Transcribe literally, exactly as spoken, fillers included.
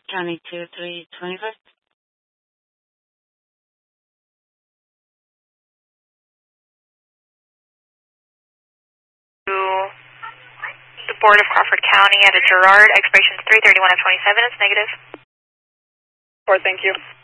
County two three twenty-five. To the Board of Crawford County at a Girard, expiration three thirty-one of twenty-seven is negative. Four, thank you.